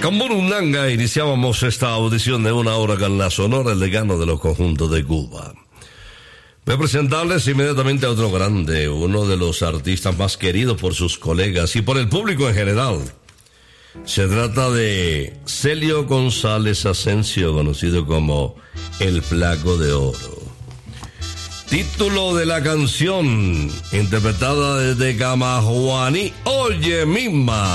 Con Burundanga iniciábamos esta audición de una hora con la Sonora, el decano de los conjuntos de Cuba. Voy a presentarles inmediatamente a otro grande, uno de los artistas más queridos por sus colegas y por el público en general. Se trata de Celio González Asensio, conocido como El Flaco de Oro. Título de la canción, interpretada desde Camajuaní, Oye Misma.